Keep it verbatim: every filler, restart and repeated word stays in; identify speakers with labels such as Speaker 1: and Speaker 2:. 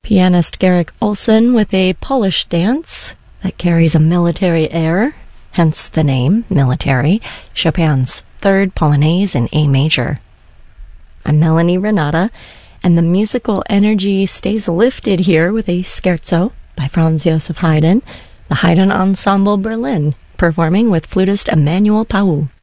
Speaker 1: Pianist Garrick Olson with a Polish dance that carries a military air, hence the name, Military, Chopin's Third Polonaise in A major. I'm Melanie Renata, and the musical energy stays lifted here with a scherzo by Franz Joseph Haydn, the Haydn Ensemble Berlin, performing with flutist Emmanuel Pau.